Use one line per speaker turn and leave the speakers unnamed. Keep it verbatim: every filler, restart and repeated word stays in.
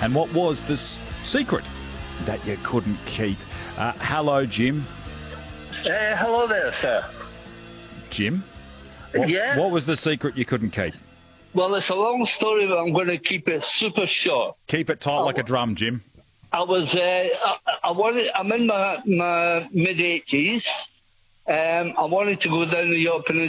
And what was the s- secret that you couldn't keep? Uh, hello, Jim.
Uh, hello there, sir.
Jim? What,
Yeah?
What was the secret you couldn't keep?
Well, it's a long story, but I'm going to keep it super short.
Keep it tight like a drum, Jim.
I was, uh, I, I wanted, I'm in my, my mid-eighties. Um, I wanted to go down the York Peninsula